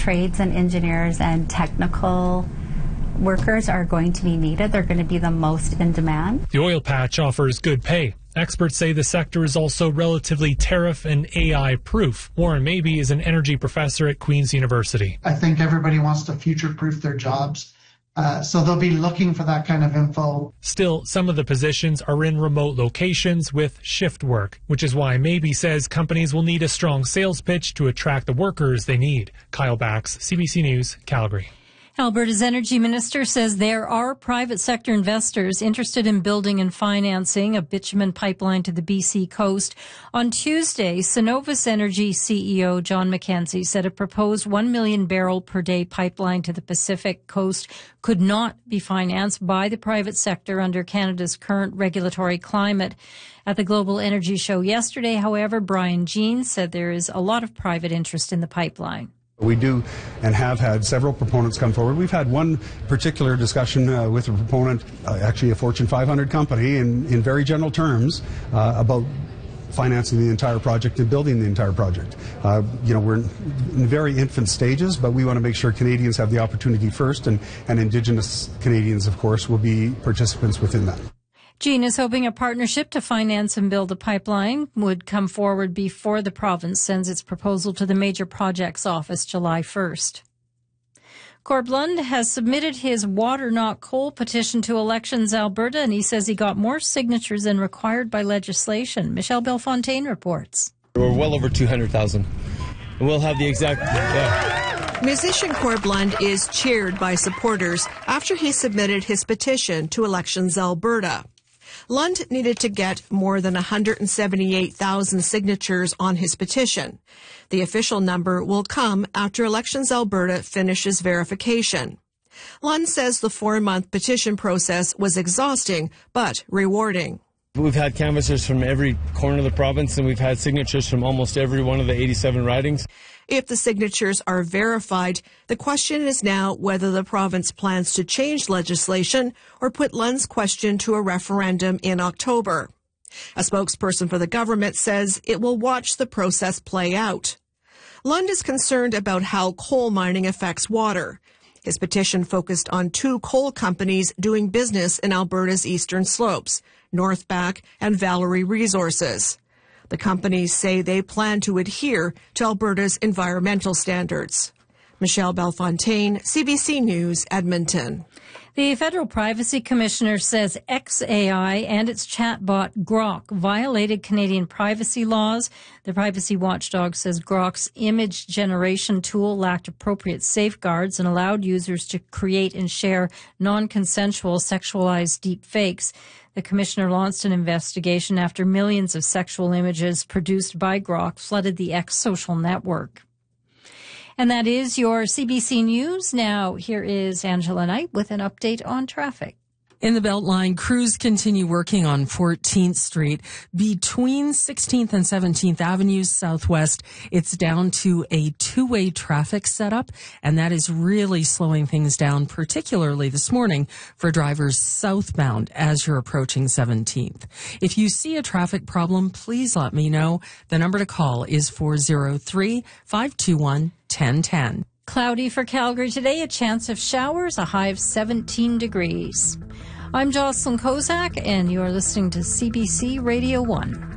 trades and engineers and technical workers are going to be needed. They're going to be the most in demand. The oil patch offers good pay. Experts say the sector is also relatively tariff and AI proof. Warren Mabey is an energy professor at Queen's University. I think everybody wants to future-proof their jobs. So they'll be looking for that kind of info. Still, some of the positions are in remote locations with shift work, which is why Mabey says companies will need a strong sales pitch to attract the workers they need. Kyle Bax, CBC News, Calgary. Alberta's energy minister says there are private sector investors interested in building and financing a bitumen pipeline to the BC coast. On Tuesday, Cenovus Energy CEO John McKenzie said a proposed 1 million barrel per day pipeline to the Pacific coast could not be financed by the private sector under Canada's current regulatory climate. At the Global Energy Show yesterday, however, Brian Jean said there is a lot of private interest in the pipeline. We do and have had several proponents come forward. We've had one particular discussion with a proponent, actually a Fortune 500 company, in very general terms about financing the entire project and building the entire project. We're in very infant stages, but we want to make sure Canadians have the opportunity first, and Indigenous Canadians, of course, will be participants within that. Jean is hoping a partnership to finance and build a pipeline would come forward before the province sends its proposal to the Major Projects Office July 1st. Corb Lund has submitted his Water Not Coal petition to Elections Alberta, and he says he got more signatures than required by legislation. Michelle Belfontaine reports. We're well over 200,000. And we'll have the exact... Musician Corb Lund is cheered by supporters after he submitted his petition to Elections Alberta. Lund needed to get more than 178,000 signatures on his petition. The official number will come after Elections Alberta finishes verification. Lund says the 4-month petition process was exhausting but rewarding. We've had canvassers from every corner of the province, and we've had signatures from almost every one of the 87 ridings. If the signatures are verified, the question is now whether the province plans to change legislation or put Lund's question to a referendum in October. A spokesperson for the government says it will watch the process play out. Lund is concerned about how coal mining affects water. His petition focused on 2 coal companies doing business in Alberta's eastern slopes, Northback and Valerie Resources. The companies say they plan to adhere to Alberta's environmental standards. Michelle Belfontaine, CBC News, Edmonton. The Federal Privacy Commissioner says XAI and its chatbot Grok violated Canadian privacy laws. The privacy watchdog says Grok's image generation tool lacked appropriate safeguards and allowed users to create and share non-consensual sexualized deep fakes. The commissioner launched an investigation after millions of sexual images produced by Grok flooded the X social network. And that is your CBC News. Now, here is Angela Knight with an update on traffic. In the Beltline, crews continue working on 14th Street. Between 16th and 17th Avenues Southwest, it's down to a 2-way traffic setup, and that is really slowing things down, particularly this morning for drivers southbound as you're approaching 17th. If you see a traffic problem, please let me know. The number to call is 403-521-1010. Cloudy for Calgary today, a chance of showers, a high of 17 degrees. I'm Jocelyn Kozak, and you're listening to CBC Radio 1.